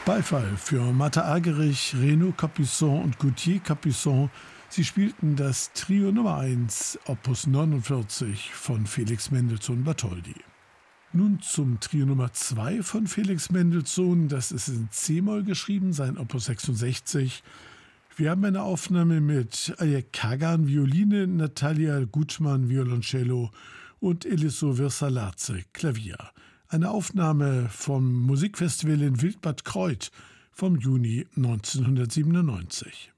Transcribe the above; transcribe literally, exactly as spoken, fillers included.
Beifall für Martha Argerich, Renaud Capuçon und Gauthier Capuçon. Sie spielten das Trio Nummer eins, Opus neunundvierzig von Felix Mendelssohn Bartholdy. Nun zum Trio Nummer zwei von Felix Mendelssohn. Das ist in C-Moll geschrieben, sein Opus sechsundsechzig. Wir haben eine Aufnahme mit Ayek Kagan, Violine, Natalia Gutschmann, Violoncello und Eliso Virsaladze, Klavier. Eine Aufnahme vom Musikfestival in Wildbad Kreuth vom Juni neunzehnhundertsiebenundneunzig.